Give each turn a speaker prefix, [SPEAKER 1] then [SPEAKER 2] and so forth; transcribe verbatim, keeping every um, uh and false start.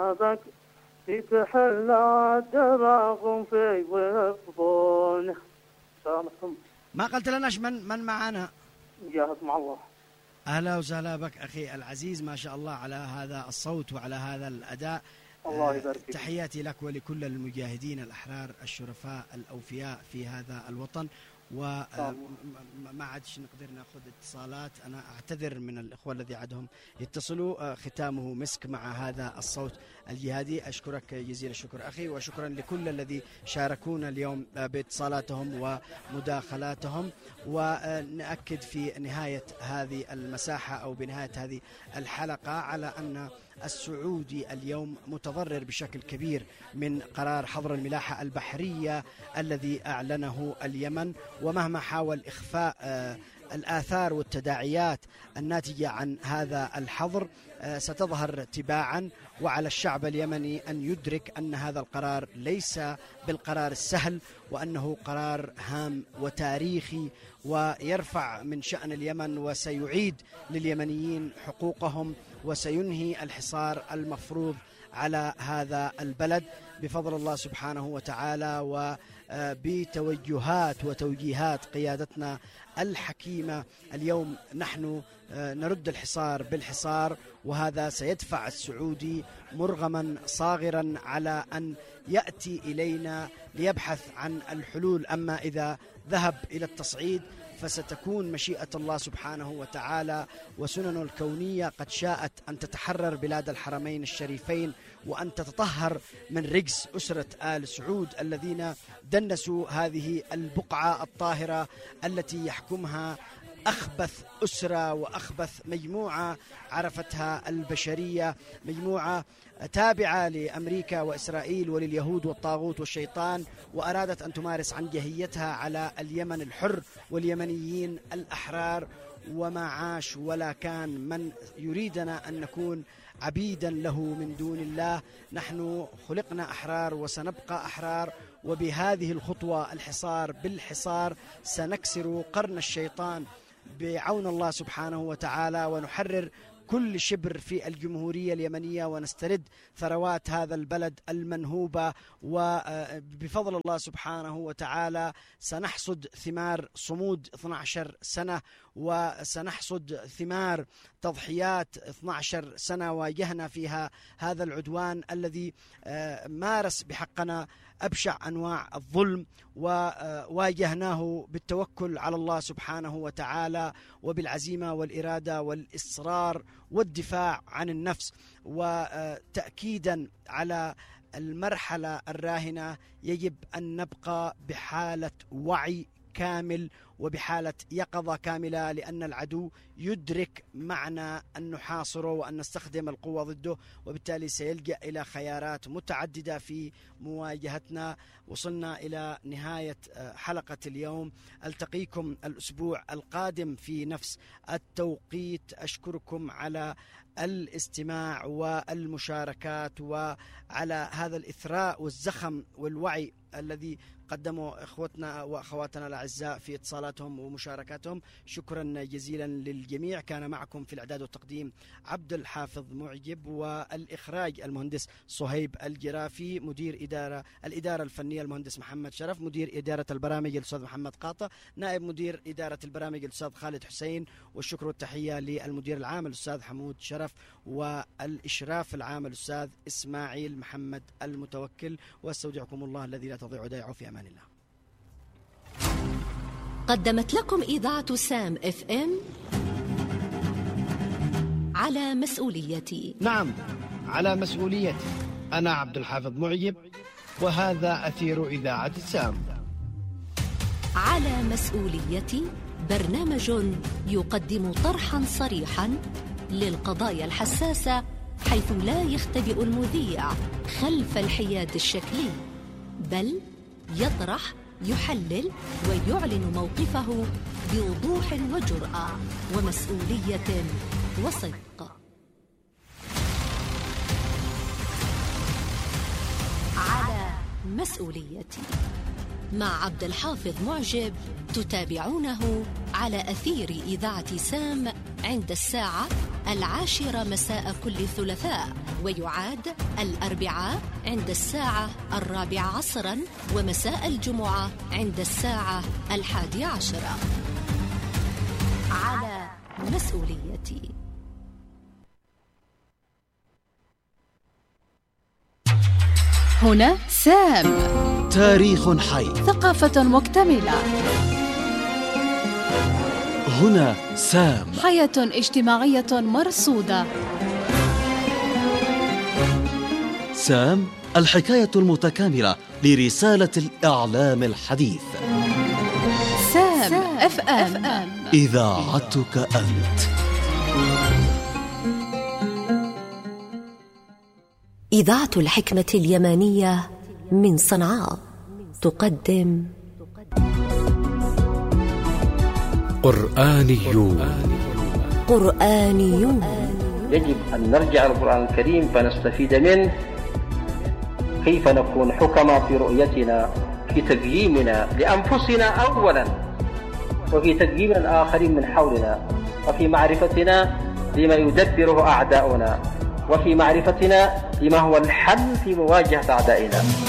[SPEAKER 1] سلامك يتحلى دراهم في ويقضون. سلامكم.
[SPEAKER 2] ما قلت لناش من من معنا؟
[SPEAKER 1] جاهز مع الله.
[SPEAKER 2] أهلا وسهلا بك أخي العزيز، ما شاء الله على هذا الصوت وعلى هذا الأداء.
[SPEAKER 1] الله يبارك فيك.
[SPEAKER 2] تحياتي لك ولكل المجاهدين الأحرار الشرفاء الأوفياء في هذا الوطن. وما عادش نقدر ناخذ اتصالات، انا اعتذر من الاخوه الذي عندهم يتصلوا. ختامه مسك مع هذا الصوت الجهادي. اشكرك جزيل الشكر اخي، وشكرا لكل الذي شاركونا اليوم باتصالاتهم ومداخلاتهم. ونأكد في نهايه هذه المساحه او بنهايه هذه الحلقه على ان السعودي اليوم متضرر بشكل كبير من قرار حظر الملاحة البحرية الذي أعلنه اليمن، ومهما حاول إخفاء الآثار والتداعيات الناتجة عن هذا الحظر ستظهر تباعا. وعلى الشعب اليمني أن يدرك أن هذا القرار ليس بالقرار السهل، وأنه قرار هام وتاريخي ويرفع من شأن اليمن وسيعيد لليمنيين حقوقهم وسينهي الحصار المفروض على هذا البلد بفضل الله سبحانه وتعالى وبتوجهات وتوجيهات قيادتنا الحكيمة. اليوم نحن نرد الحصار بالحصار، وهذا سيدفع السعودي مرغما صاغرا على أن يأتي إلينا ليبحث عن الحلول. أما إذا ذهب إلى التصعيد فستكون مشيئة الله سبحانه وتعالى وسنن الكونية قد شاءت أن تتحرر بلاد الحرمين الشريفين وأن تتطهر من رجس أسرة آل سعود الذين دنسوا هذه البقعة الطاهرة التي يحكمها أخبث أسرة وأخبث مجموعة عرفتها البشرية، مجموعة تابعة لأمريكا وإسرائيل ولليهود والطاغوت والشيطان، وأرادت أن تمارس عنجهيتها على اليمن الحر واليمنيين الأحرار. وما عاش ولا كان من يريدنا أن نكون عبيدا له من دون الله. نحن خلقنا أحرار وسنبقى أحرار، وبهذه الخطوة الحصار بالحصار سنكسر قرن الشيطان بعون الله سبحانه وتعالى، ونحرر كل شبر في الجمهورية اليمنية ونسترد ثروات هذا البلد المنهوبة. وبفضل الله سبحانه وتعالى سنحصد ثمار صمود اثنتي عشرة سنة، وسنحصد ثمار تضحيات اثنتي عشرة سنة واجهنا فيها هذا العدوان الذي مارس بحقنا أبشع أنواع الظلم، وواجهناه بالتوكل على الله سبحانه وتعالى وبالعزيمة والإرادة والإصرار والدفاع عن النفس. وتأكيدا على المرحلة الراهنة يجب أن نبقى بحالة وعي كامل وبحالة يقظة كاملة، لأن العدو يدرك معنى أن نحاصره وأن نستخدم القوة ضده، وبالتالي سيلجأ إلى خيارات متعددة في مواجهتنا. وصلنا إلى نهاية حلقة اليوم، ألتقيكم الأسبوع القادم في نفس التوقيت. أشكركم على الاستماع والمشاركات وعلى هذا الإثراء والزخم والوعي الذي قدموا إخوتنا وأخواتنا الأعزاء في اتصالاتهم ومشاركاتهم. شكرا جزيلا للجميع. كان معكم في الإعداد والتقديم عبد الحافظ معجب، والإخراج المهندس صهيب الجرافي، مدير إدارة الإدارة الفنية المهندس محمد شرف، مدير إدارة البرامج الأستاذ محمد قاطة، نائب مدير إدارة البرامج الأستاذ خالد حسين، والشكر والتحية للمدير العام الأستاذ حمود شرف، والإشراف العام الأستاذ إسماعيل محمد المتوكل. واستودعكم الله الذي لا تضيع ودائعه في أمان الله.
[SPEAKER 3] قدمت لكم إذاعة سام اف ام على مسؤوليتي.
[SPEAKER 2] نعم، على مسؤوليتي. أنا عبد الحافظ معجب، وهذا أثير إذاعة سام.
[SPEAKER 3] على مسؤوليتي برنامج يقدم طرحا صريحا للقضايا الحساسة، حيث لا يختبئ المذيع خلف الحياد الشكلي، بل يطرح، يحلل ويعلن موقفه بوضوح وجرأة ومسؤولية وصدق. على مسؤوليتي مع عبد الحافظ معجب، تتابعونه على أثير إذاعة سام عند الساعة العاشرة مساء كل ثلاثاء ويعاد الأربعاء عند الساعة الرابعة عصرا، ومساء الجمعة عند الساعة الحادية عشرة. على مسؤوليتي.
[SPEAKER 4] هنا سام،
[SPEAKER 5] تاريخ حي،
[SPEAKER 4] ثقافة مكتملة.
[SPEAKER 5] هنا سام،
[SPEAKER 4] حياة اجتماعية مرصودة.
[SPEAKER 5] سام، الحكاية المتكاملة لرسالة الإعلام الحديث.
[SPEAKER 4] سام اف ام،
[SPEAKER 5] إذاعتك أنت.
[SPEAKER 3] إذاعة الحكمة اليمانية من صنعاء تقدم
[SPEAKER 6] قرآنيون.
[SPEAKER 3] قرآنيون.
[SPEAKER 7] يجب أن نرجع للقرآن الكريم فنستفيد منه، كيف نكون حكما في رؤيتنا، في تقييمنا لأنفسنا أولا، وفي تقييم الآخرين من حولنا، وفي معرفتنا لما يدبره أعداؤنا، وفي معرفتنا لما هو الحل في مواجهة أعدائنا.